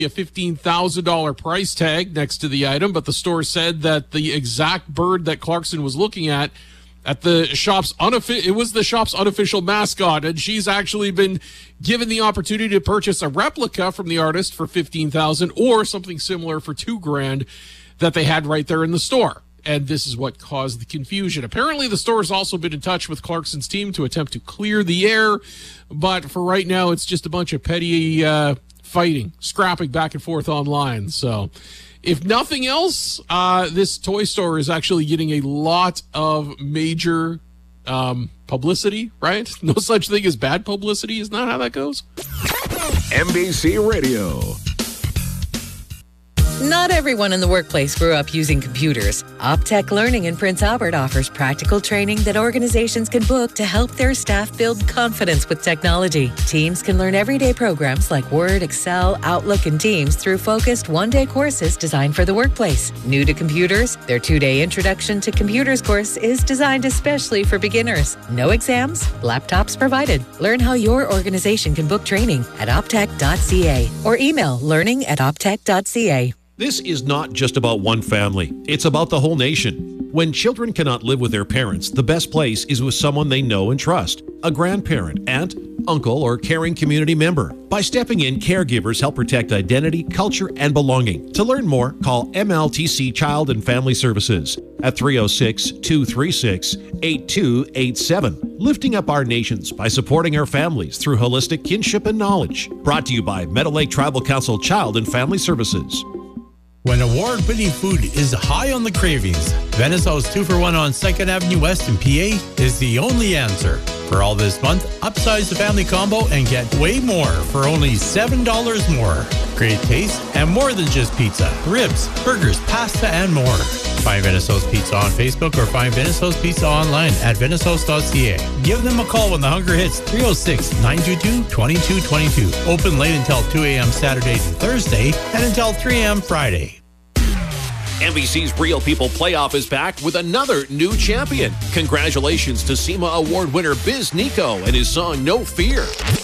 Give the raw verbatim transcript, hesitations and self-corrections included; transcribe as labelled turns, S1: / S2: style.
S1: a fifteen thousand dollars price tag next to the item, but the store said that the exact bird that Clarkson was looking at at the shop's unofficial, it was the shop's unofficial mascot, and she's actually been given the opportunity to purchase a replica from the artist for fifteen thousand dollars or something similar for two grand that they had right there in the store. And this is what caused the confusion. Apparently, the store has also been in touch with Clarkson's team to attempt to clear the air, but for right now, it's just a bunch of petty uh, fighting, scrapping back and forth online. So, if nothing else, uh, this toy store is actually getting a lot of major um, publicity, right? No such thing as bad publicity. Isn't that how that goes?
S2: N B C Radio.
S3: Not everyone in the workplace grew up using computers. Optech Learning in Prince Albert offers practical training that organizations can book to help their staff build confidence with technology. Teams can learn everyday programs like Word, Excel, Outlook, and Teams through focused one-day courses designed for the workplace. New to computers, their two-day Introduction to Computers course is designed especially for beginners. No exams, laptops provided. Learn how your organization can book training at optech dot c a or email learning at optech dot c a.
S4: This is not just about one family. It's about the whole nation. When children cannot live with their parents, the best place is with someone they know and trust. A grandparent, aunt, uncle, or caring community member. By stepping in, caregivers help protect identity, culture, and belonging. To learn more, call M L T C Child and Family Services at three oh six, two three six, eight two eight seven. Lifting up our nations by supporting our families through holistic kinship and knowledge. Brought to you by Meadow Lake Tribal Council Child and Family Services.
S5: When award-winning food is high on the cravings, Venice House two for one on second Avenue West in P A is the only answer. For all this month, upsize the family combo and get way more for only seven dollars more. Great taste and more than just pizza, ribs, burgers, pasta, and more. Find Venice House Pizza on Facebook or find Venice House Pizza online at venice house dot c a. Give them a call when the hunger hits three oh six, nine two two, two two two two. Open late until two a.m. Saturday to Thursday and until three a.m. Friday.
S4: N B C's Real People Playoff is back with another new champion. Congratulations to SEMA Award winner Biz Nico and his song No Fear.